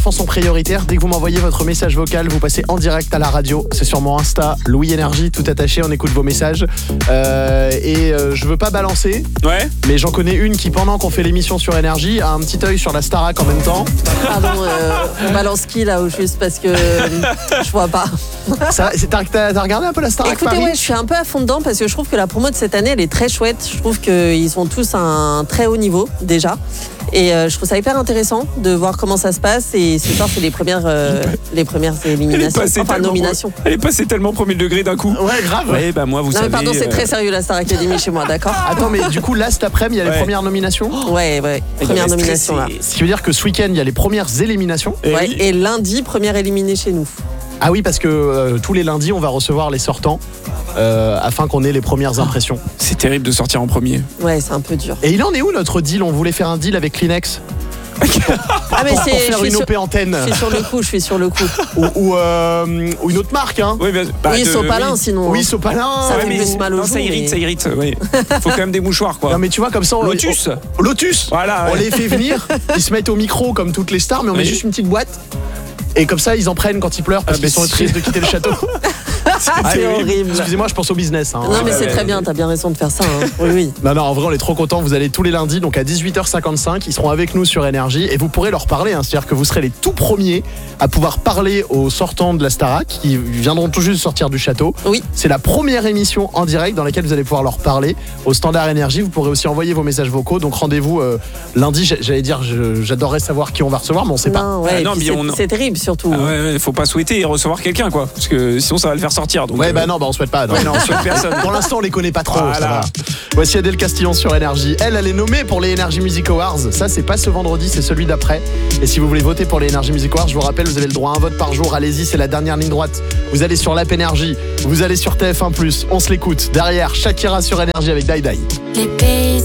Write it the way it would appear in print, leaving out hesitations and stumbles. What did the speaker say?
enfants sont prioritaires. Dès que vous m'envoyez votre message vocal, vous passez en direct à la radio. C'est sur mon Insta, Louis Énergie, tout attaché. On écoute vos messages. Je veux pas balancer, mais j'en connais une qui, pendant qu'on fait l'émission sur Énergie, a un petit œil sur la Starac en même temps. Pardon, on balance qui là, ou juste parce que je vois pas. T'as regardé un peu la Starac? Écoutez, Paris? je suis un peu à fond dedans parce que je trouve que la promo de cette année, elle est très chouette. Je trouve qu'ils ont tous un très haut niveau déjà. Et je trouve ça hyper intéressant de voir comment ça se passe. Et ce soir, c'est les premières éliminations, nominations. Elle est passée tellement premier degré d'un coup. Ouais, grave. Ouais, bah moi, vous savez. Non, mais pardon, c'est très sérieux la Star Academy chez moi, d'accord? Attends, mais du coup, là, cet après-midi, il y a les premières nominations? Ouais, première nomination là. Ce qui veut dire que ce week-end, il y a les premières éliminations. Et lundi, première éliminée chez nous. Ah oui, parce que tous les lundis, on va recevoir les sortants afin qu'on ait les premières impressions. C'est terrible de sortir en premier. Ouais, c'est un peu dur. Et il en est où notre deal? On voulait faire un deal avec Kleenex pour faire une OP antenne. Je suis sur le coup. Ou une autre marque, hein. Oui, Sopalin sinon. Oui, Sopalin. Ça fait plus mal au jour. Ça irrite. Oui. Faut quand même des mouchoirs, quoi. Non, mais tu vois, comme ça. Lotus. Voilà. On les fait venir, ils se mettent au micro comme toutes les stars, mais on met juste une petite boîte. Et comme ça, ils en prennent quand ils pleurent parce qu'ils sont tristes de quitter le château. C'est horrible. Excusez-moi, je pense au business. Hein. Non, mais c'est très bien, t'as bien raison de faire ça. Hein. Oui. Non, en vrai, on est trop contents. Vous allez tous les lundis, donc à 18h55. Ils seront avec nous sur Énergie et vous pourrez leur parler. Hein. C'est-à-dire que vous serez les tout premiers à pouvoir parler aux sortants de la Starac qui viendront tout juste sortir du château. Oui. C'est la première émission en direct dans laquelle vous allez pouvoir leur parler au standard Énergie. Vous pourrez aussi envoyer vos messages vocaux. Donc rendez-vous lundi. J'allais dire, j'adorerais savoir qui on va recevoir, mais on sait pas. Ouais, c'est terrible surtout. Faut pas souhaiter recevoir quelqu'un, quoi. Parce que sinon, ça va le faire sortir. Donc, on souhaite pas. Non, on souhaite personne. Pour l'instant, on les connaît pas trop. Voilà. Ça va. Voici Adèle Castillon sur Énergie. Elle est nommée pour les Energy Music Awards. Ça, c'est pas ce vendredi, c'est celui d'après. Et si vous voulez voter pour les Energy Music Awards, je vous rappelle, vous avez le droit à un vote par jour. Allez-y, c'est la dernière ligne droite. Vous allez sur l'app Énergie, vous allez sur TF1+. On se l'écoute. Derrière, Shakira sur Énergie avec Dai Dai. Les